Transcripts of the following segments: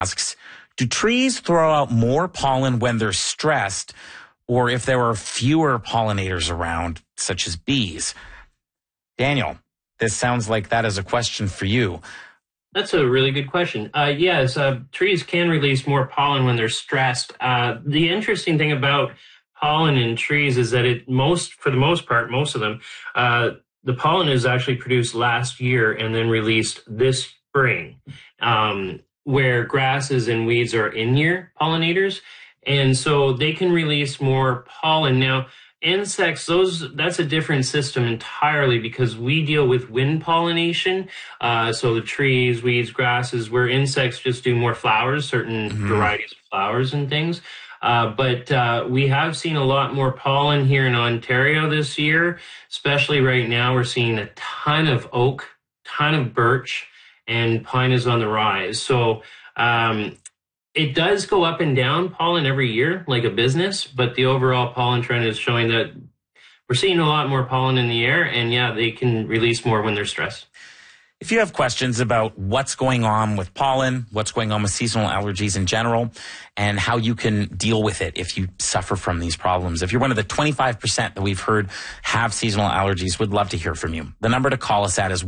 asks, do trees throw out more pollen when they're stressed or if there are fewer pollinators around, such as bees? Daniel, this sounds like that is a question for you. That's a really good question. Yes, trees can release more pollen when they're stressed. The interesting thing about pollen in trees is that for the most part, most of them, the pollen is actually produced last year and then released this spring, where grasses and weeds are in-year pollinators. And so they can release more pollen. Now, insects, that's a different system entirely because we deal with wind pollination. So the trees, weeds, grasses, where insects just do more flowers, certain varieties of flowers and things. But we have seen a lot more pollen here in Ontario this year, especially right now. We're seeing a ton of oak, ton of birch, and pine is on the rise. So it does go up and down pollen every year, like a business, but the overall pollen trend is showing that we're seeing a lot more pollen in the air, and yeah, they can release more when they're stressed. If you have questions about what's going on with pollen, what's going on with seasonal allergies in general, and how you can deal with it if you suffer from these problems, if you're one of the 25% that we've heard have seasonal allergies, we'd love to hear from you. The number to call us at is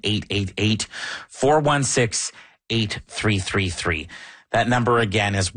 1-888-416-8333. That number again is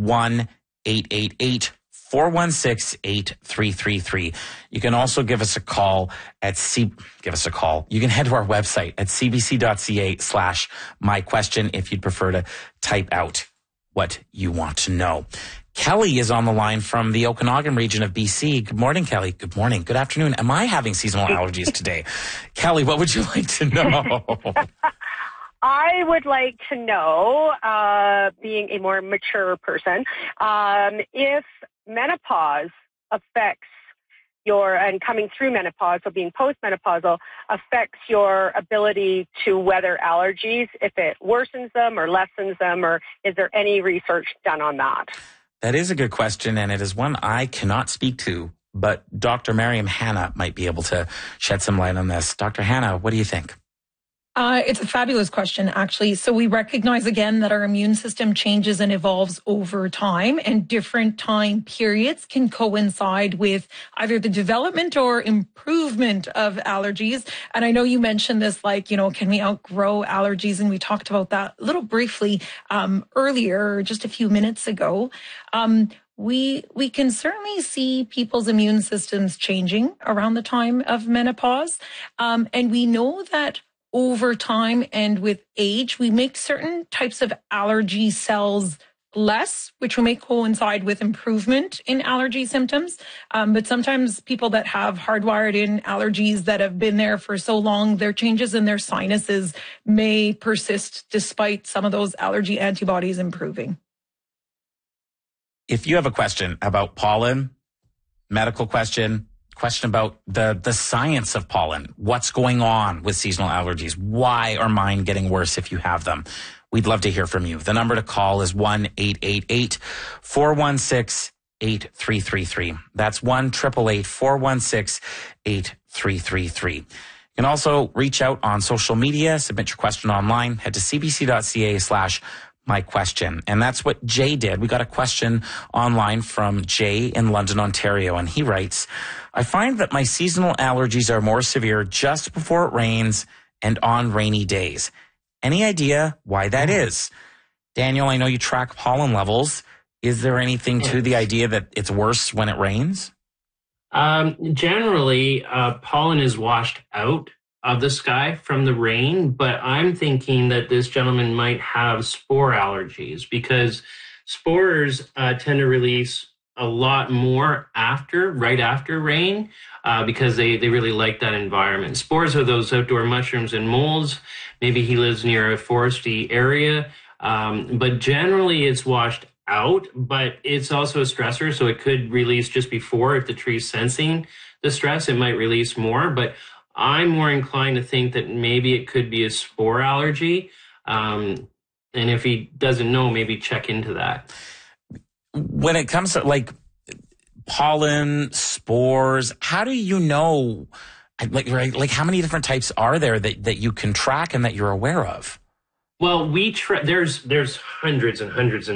1-888-416-8333. You can also give us a call You can head to our website at cbc.ca/myquestion if you'd prefer to type out what you want to know. Kelly is on the line from the Okanagan region of BC. Good morning, Kelly. Good morning. Good afternoon. Am I having seasonal allergies today? Kelly, what would you like to know? I would like to know, being a more mature person, if menopause affects and coming through menopause, so being postmenopausal, affects your ability to weather allergies, if it worsens them or lessens them, or is there any research done on that? That is a good question, and it is one I cannot speak to, but Dr. Miriam Hanna might be able to shed some light on this. Dr. Hanna, what do you think? It's a fabulous question, actually. So we recognize again that our immune system changes and evolves over time, and different time periods can coincide with either the development or improvement of allergies. And I know you mentioned this, can we outgrow allergies? And we talked about that a little briefly earlier, just a few minutes ago. We can certainly see people's immune systems changing around the time of menopause. And we know that over time and with age, we make certain types of allergy cells less, which may coincide with improvement in allergy symptoms. But sometimes people that have hardwired in allergies that have been there for so long, their changes in their sinuses may persist despite some of those allergy antibodies improving. If you have a question about pollen, medical question about the science of pollen, what's going on with seasonal allergies, why are mine getting worse if you have them, we'd love to hear from you. The number to call is 1-888-416-8333. That's 1-888-416-8333. You can also reach out on social media, submit your question online, head to cbc.ca/myquestion. And that's what Jay did. We got a question online from Jay in London, Ontario, and he writes, I find that my seasonal allergies are more severe just before it rains and on rainy days. Any idea why that is? Daniel, I know you track pollen levels. Is there anything to the idea that it's worse when it rains? Generally, pollen is washed out of the sky from the rain, but I'm thinking that this gentleman might have spore allergies because spores tend to release a lot more right after rain, because they really like that environment. Spores are those outdoor mushrooms and molds. Maybe he lives near a foresty area, but generally it's washed out, but it's also a stressor, so it could release just before. If the tree's sensing the stress, it might release more, but I'm more inclined to think that maybe it could be a spore allergy. And if he doesn't know, maybe check into that. When it comes to pollen, spores, how do you know, how many different types are there that you can track and that you're aware of? Well, there's hundreds and hundreds and